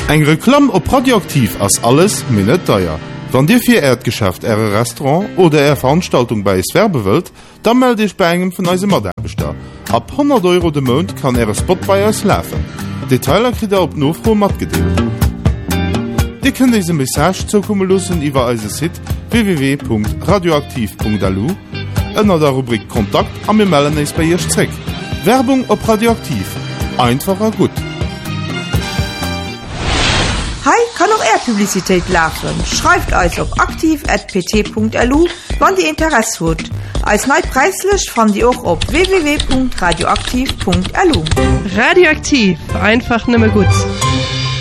Eng Reklam op Radioaktiv ass alles minnet teuer. Wann Dir fir Erdgeschäft Äre Restaurant oder Ä Veranstaltung bei es werbe wëlt, dann melde ich bei engem vun eise Maderbeter. Ab 100 € de Mond kann Äre Spot bei es läfen. Detailer krit op Nofro mat gedeelt. Di kën diese Message zukommen lussen iwwer eise Site www.radioaktiv.lu ënner der Rubrik Kontakt am mir melden eis bei ihr Streck. Werbung op Radioaktiv. Einfacher gut. Hi, kann auch Publizität laufen. Schreibt euch auf aktiv@pt.lu, wann die Interesse hat. Als neu preislich fand ihr auch auf www.radioaktiv.lu. Radioaktiv, einfach nimmer gut.